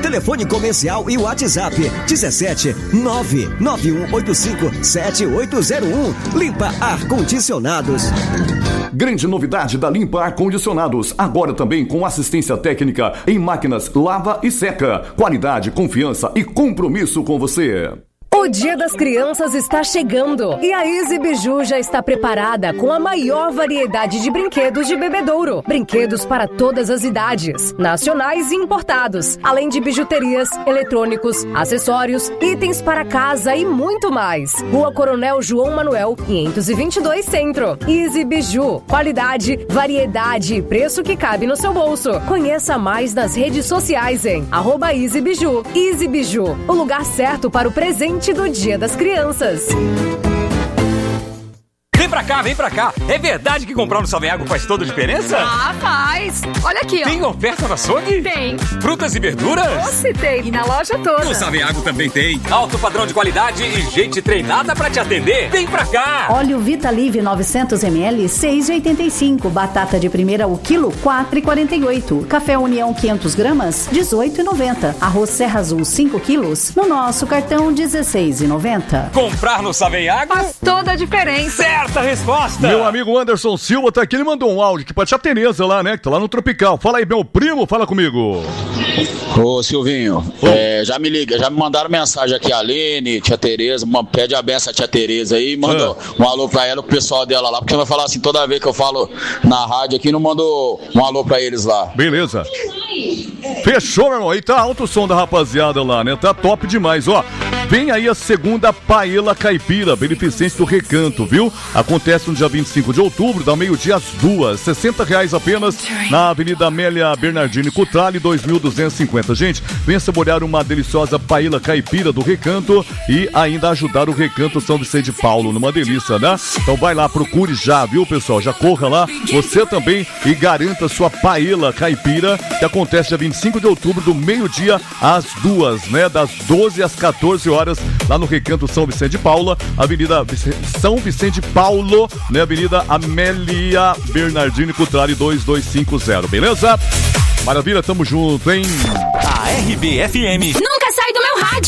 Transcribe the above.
Telefone comercial e WhatsApp 17 99185 7801. Limpa Ar-Condicionados. Grande novidade da Limpa Ar-Condicionados, agora também com assistência técnica em máquinas lava e seca. Qualidade, confiança e compromisso com você. O Dia das Crianças está chegando e a Easy Biju já está preparada com a maior variedade de brinquedos de bebedouro. Brinquedos para todas as idades, nacionais e importados, além de bijuterias, eletrônicos, acessórios, itens para casa e muito mais. Rua Coronel João Manuel, 522 Centro. Easy Biju, qualidade, variedade e preço que cabe no seu bolso. Conheça mais nas redes sociais em @Easy Biju. Easy Biju, o lugar certo para o presente do Dia das Crianças. Vem pra cá. É verdade que comprar no Saveago faz toda a diferença? Ah, faz. Olha aqui, ó. Tem oferta no açougue? Tem. Frutas e verduras? Você tem. E na loja toda. No Saveago também tem. Alto padrão de qualidade e gente treinada pra te atender. Vem pra cá. Óleo Vitalive 900 ml, 6,85. Batata de primeira o quilo, 4,48. Café União 500 gramas, 18,90. Arroz Serra Azul 5 quilos, no nosso cartão 16,90. Comprar no Saveago faz toda a diferença. Certa resposta. Meu amigo Anderson Silva tá aqui, ele mandou um áudio aqui pra tia Tereza lá, né? Que tá lá no Tropical. Fala aí, meu primo, fala comigo. Ô Silvinho, já me liga, já me mandaram mensagem aqui, a Aline, tia Tereza, pede a benção a tia Tereza aí, manda um alô pra ela, pro pessoal dela lá, porque vai falar assim, toda vez que eu falo na rádio aqui, não mandou um alô pra eles lá. Beleza. Fechou, meu irmão, aí tá alto o som da rapaziada lá, né? Tá top demais, ó. Vem aí a segunda Paella Caipira, beneficente do Recanto, viu? Acontece no dia 25 de outubro, da meio-dia às 2h. R$60 apenas na Avenida Amélia Bernardini Cutrale, 2250. Gente, venha saborear uma deliciosa Paella Caipira do Recanto e ainda ajudar o Recanto São Vicente de Paulo, numa delícia, né? Então vai lá, procure já, viu, pessoal? Já corra lá, você também, e garanta sua Paella Caipira, que acontece dia 25 de outubro, do meio-dia às 2h, né? Das 12 às 14 horas, lá no Recanto São Vicente de Paula, Avenida São Vicente de Paulo, né? Avenida Amélia Bernardini Cutrale 2250, beleza? Maravilha, tamo junto, hein? A RBFM não